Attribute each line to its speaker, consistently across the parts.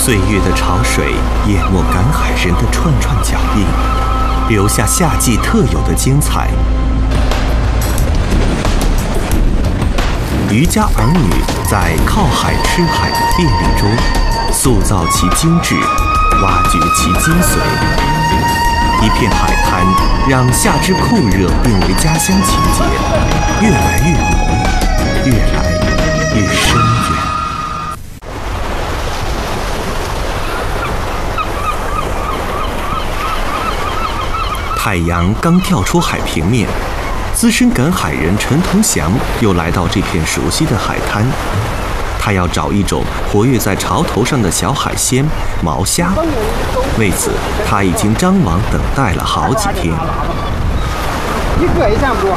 Speaker 1: 岁月的潮水淹没赶海人的串串脚印，留下夏季特有的精彩。渔家儿女在靠海吃海的便利中，塑造其精致，挖掘其精髓。一片海滩让夏之酷热变为家乡情节，越来越浓，越来越深远。太阳刚跳出海平面，资深赶海人陈同祥又来到这片熟悉的海滩。他要找一种活跃在潮头上的小海鲜毛虾，为此他已经张网等待了好几天。
Speaker 2: 一个也占不住。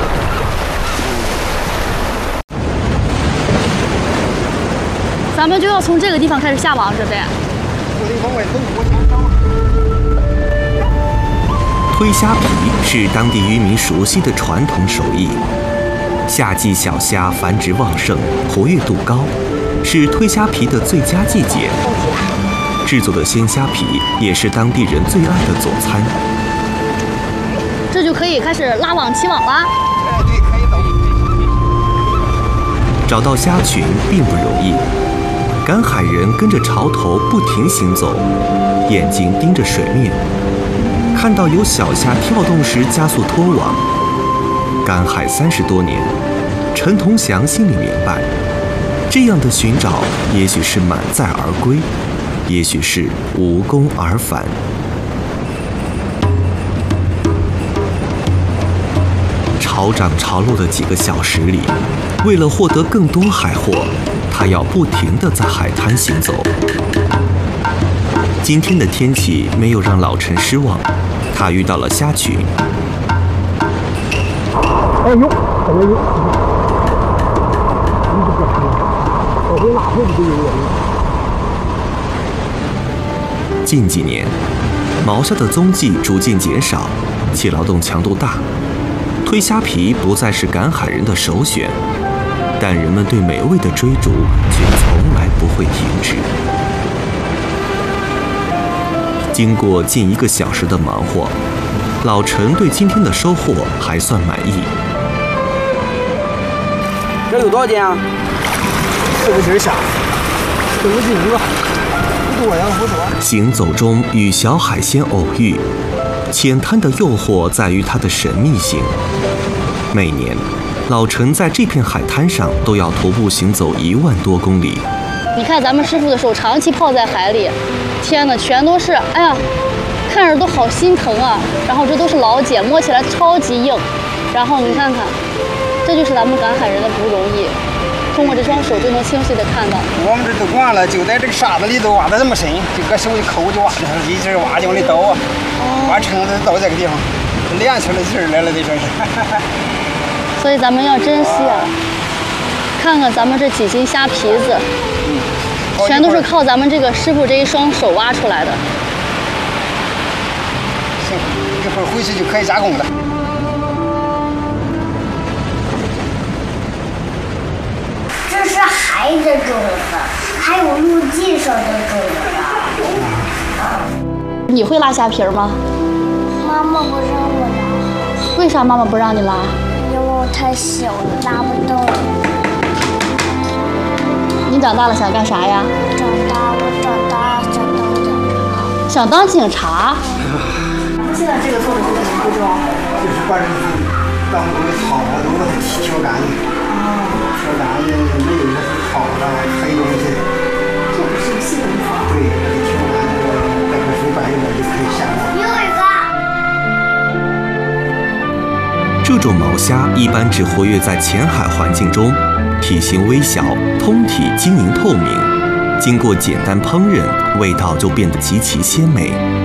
Speaker 3: 咱们就要从这个地方开始下网，这边。
Speaker 1: 推虾皮是当地渔民熟悉的传统手艺。夏季小虾繁殖旺盛，活跃度高，是推虾皮的最佳季节。制作的鲜虾皮也是当地人最爱的佐餐。
Speaker 3: 这就可以开始拉网起网啦。
Speaker 2: 对，可以走。
Speaker 1: 找到虾群并不容易，赶海人跟着潮头不停行走，眼睛盯着水面，看到有小虾跳动时加速拖网。赶海30多年，陈同祥心里明白，这样的寻找也许是满载而归，也许是无功而返。潮涨潮落的几个小时里，为了获得更多海货，他要不停地在海滩行走。今天的天气没有让老陈失望，他遇到了虾群。
Speaker 2: 哎呦，怎么有？我这哪会不有人？
Speaker 1: 近几年，毛虾的踪迹逐渐减少，其劳动强度大，推虾皮不再是赶海人的首选，但人们对美味的追逐却从来不会停止。经过近1个小时的忙活，老陈对今天的收获还算满意。
Speaker 2: 这有多少斤啊？4个斤虾，4个斤吧，不多呀，不多。
Speaker 1: 行走中与小海鲜偶遇，浅滩的诱惑在于它的神秘性。每年，老陈在这片海滩上都要徒步行走1万多公里。
Speaker 3: 你看咱们师傅的手长期泡在海里，天哪，全都是，哎呀，看着都好心疼啊。然后这都是老茧，摸起来超级硬。然后你看看，这就是咱们赶海人的不容易，通过这双手就能清晰地看到。
Speaker 2: 我们这都惯了，就在这个沙子里头挖得这么深，就搁手一抠就挖上了，一直挖就往里倒啊，挖撑的到这个地方，练出来劲儿来了，这算是。
Speaker 3: 所以咱们要珍惜啊！看看咱们这几斤虾皮子，全都是靠咱们这个师傅这一双手挖出来的。
Speaker 2: 行，一会儿回去就可以加工了。
Speaker 4: 这是海的种子，还有陆地上的种子。
Speaker 3: 你会拉虾皮吗？
Speaker 4: 妈妈不让我拉。
Speaker 3: 为啥妈妈不让你拉？
Speaker 4: 因为我太小了，拉不动。
Speaker 3: 你长大了想干啥呀？
Speaker 4: 我长大想当警察。
Speaker 3: 想当警察？
Speaker 5: 现在这个做的是什么步骤？
Speaker 2: 就是把这当中的草啊都给它挑干净。挑干净，没有那是草了，黑东西。
Speaker 5: 这不是细工作。
Speaker 2: 对，给它挑干净，待会水白一点就可以下网。
Speaker 4: 又一个。
Speaker 1: 这种毛虾一般只活跃在浅海环境中，体型微小，通体晶莹透明，经过简单烹饪，味道就变得极其鲜美。